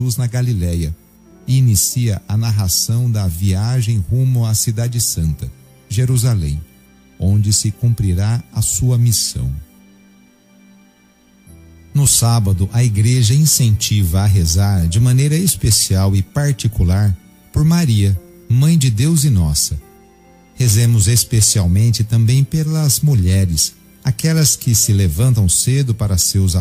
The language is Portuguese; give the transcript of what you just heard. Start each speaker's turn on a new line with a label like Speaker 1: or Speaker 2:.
Speaker 1: Jesus na Galileia e inicia a narração da viagem rumo à Cidade Santa, Jerusalém, onde se cumprirá a sua missão. No sábado, a igreja incentiva a rezar de maneira especial e particular por Maria, Mãe de Deus e nossa. Rezemos especialmente também pelas mulheres, aquelas que se levantam cedo para seus